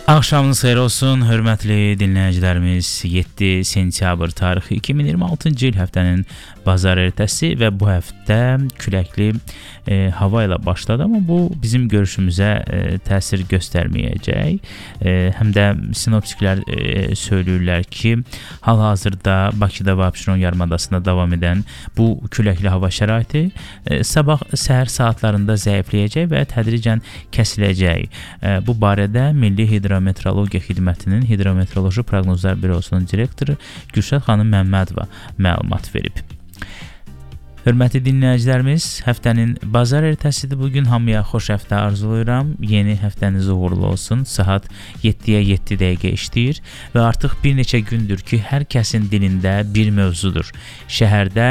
Axşamınız xeyir olsun, hörmətli dinləyicilərimiz. 7 sentyabr tarixi 2026-cı il həftənin bazar ertəsi və bu həftə küləkli hava ilə başladı, amma bu bizim görüşümüzə təsir göstərməyəcək. Həm də sinoptiklər söyləyirlər ki, hal-hazırda Bakıda və Abşeron yarımadasında davam edən bu küləkli hava şəraiti sabah səhər saatlarında zəifləyəcək və tədricən kəsiləcək. Bu barədə Milli Hidrometeorologiya Xidmətinin Hidrometeoroloji Proqnozlar Bürosunun direktoru Gülşad xanım Məmmədova məlumat verib. Hörmətli dinləyicilərimiz, həftənin bazar ertəsidir. Bugün hamıya xoş həftə arzulayıram. Yeni həftəniz uğurlu olsun. Saat 7-yə 7 dəqiqə işləyir və artıq bir neçə gündür ki, hər kəsin dilində bir mövzudur. Şəhərdə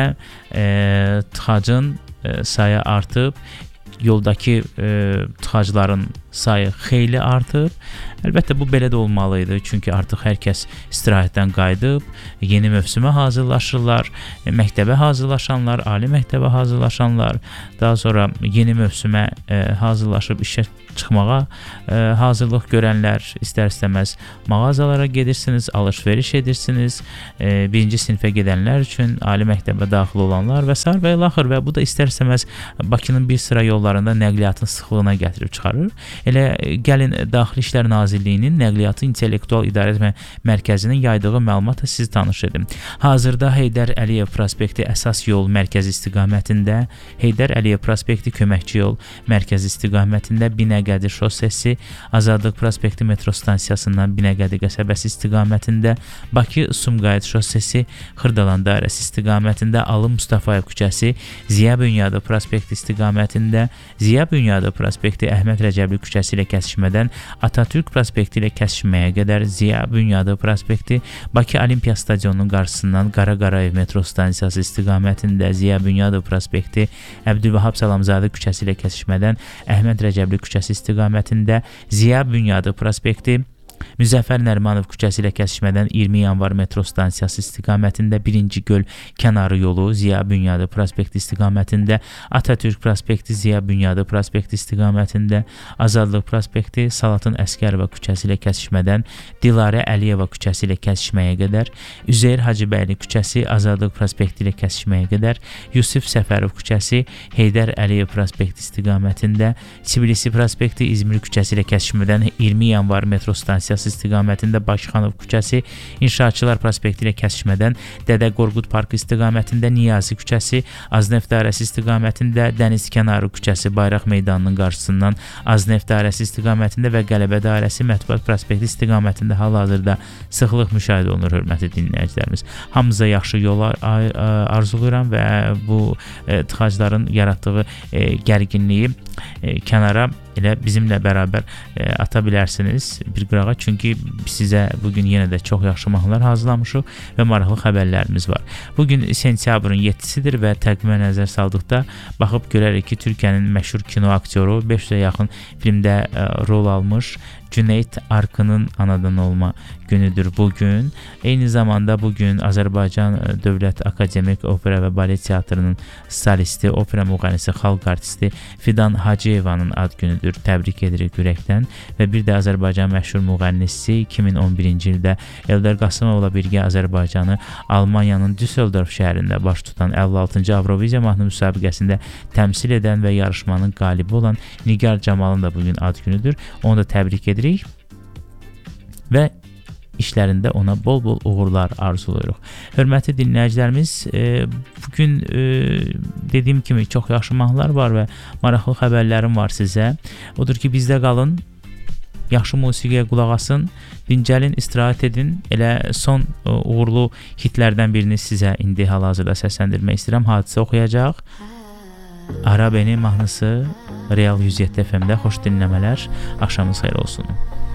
tıxacın sayı artıb, yoldakı tıxacların sayı xeyli artıb. Əlbəttə bu belə də olmalı idi, çünki artıq hər kəs istirahətdən qayıdıb, yeni mövsümə hazırlaşırlar, məktəbə hazırlaşanlar, ali məktəbə hazırlaşanlar, daha sonra yeni mövsümə hazırlaşıb işə çıxmağa hazırlıq görənlər, istər-istəməz mağazalara gedirsiniz, alış-veriş edirsiniz, birinci sinifə gedənlər üçün ali məktəbə daxil olanlar və s. və ilaxır və bu da istər-istəməz Bakının bir sıra yollarında nəqliyyatın sıxlığına gətirib çıxarır. Elə gəlin Daxili İşlər Nazirliyinin Nəqliyyatı İntellektual İdarə Mərkəzinin yaydığı məlumatla sizi tanış edim. Hazırda Heydər Əliyev prospekti əsas yol mərkəzi istiqamətində, Heydər Əliyev prospekti köməkçi yol mərkəzi istiqamətində, Binəqədi şossesi, Azadlıq prospekti metro stansiyasından Binəqədi qəsəbəsi istiqamətində, Bakı-Sumqayıt şossesi, Xırdalan dairəsi istiqamətində, Alı Mustafayev küçəsi, Ziya Bünyadov prospekti istiqamətində, Ziya Bünyadov prospekti Əhməd Rəcəbli küçəsi ilə kəsişmədən Atatürk prospekti ilə kəsişməyə qədər, Ziya Bünyadov prospekti, Bakı Olimpiya stadionunun qarşısından Qara Qarayev metro stansiyası istiqamətində, Ziya Bünyadov prospekti, Əbdülvahab Salamzadə küçəsi ilə kəsişmədən Əhməd Rəcəbli küçəsi istiqamətində, Ziya Bünyadov prospekti, Müzəffər Nərimanov küçəsi ilə kəsişmədən 20 yanvar metro stansiyası istiqamətində, Birinci Göl kənarı yolu, Ziya Bünyadov prospekti istiqamətində, Atatürk prospekti, Ziya Bünyadov prospekti istiqamətində, Azadlıq prospekti, Salatın Əsgərova küçəsi ilə kəsişmədən Dilarə Əliyeva küçəsi ilə kəsişməyə qədər, Üzeyir Hacıbəyli küçəsi, Azadlıq prospekti ilə kəsişməyə qədər, Yusif Səfərov küçəsi, Heydər Əliyev prospekti istiqamətində, Tbilisi prospekti, İzmir küçəsi ilə kəsişmədən 20 yanvar metro stansiyası istiqamətində, Bakıxanov küçəsi, İnşaatçılar prospekti ilə kəsişmədən Dədə Qorqud parkı istiqamətində, Niyazi küçəsi, Azneft dairəsi istiqamətində, Dəniz kənarı küçəsi, Bayraq meydanının qarşısından Azneft dairəsi istiqamətində və Qələbə dairəsi, Mətbuat prospekti istiqamətində hal-hazırda sıxlıq müşahidə olunur, hörmətli dinləyicilərimiz. Hamınıza yaxşı yol arzulayıram və bu tıxacların yaratdığı gərginliyi kənara elə bizimlə bərabər ata bilərsiniz bir qırağa, çünki sizə bugün yenə də çox yaxşı mahnılar hazırlamışıq və maraqlı xəbərlərimiz var. Bugün sentyabrın 7-sidir və təqvimə nəzər saldıqda baxıb görərik ki, Türkiyənin məşhur kino aktyoru 500-ə yaxın filmdə rol almış Cüneyt Arkının anadan olma günüdür bugün. Eyni zamanda bugün Azərbaycan Dövlət Akademik Opera və Balet Teatrının solisti, opera müğənnisi, xalq artisti Fidan Hacıyevanın ad günüdür. Təbrik edirik ürəkdən və bir də Azərbaycan məşhur müğənnisi 2011-ci ildə Eldar Qasımovla birgə Azərbaycanı Almaniyanın Düsseldorf şəhərində baş tutan 56-cı Avroviziya mahnı müsabiqəsində təmsil edən və yarışmanın qalibi olan Nigar Camalın da bugün ad günüdür. Onu da təbrik edirik və işlərində ona bol-bol uğurlar arzulayırıq. Hörmətli dinləyicilərimiz, bugün dediyim kimi çox yaxşı mahnılar var və maraqlı xəbərlərim var sizə. Odur ki, bizdə qalın, yaxşı musiqiyə qulaq asın, dincəlin, istirahət edin. Elə son uğurlu hitlərdən birini sizə indi hal-hazırda səsləndirmək istəyirəm. Hadisə oxuyacaq. Ara Beni mahnısı Real 107 FM-də xoş dinləmələr. Axşamınız xeyir olsun.